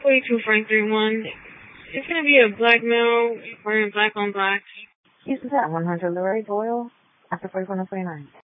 42-531. It's going to be a black male wearing black on black. Houston Town, 100 Luray Doyle, after 4129.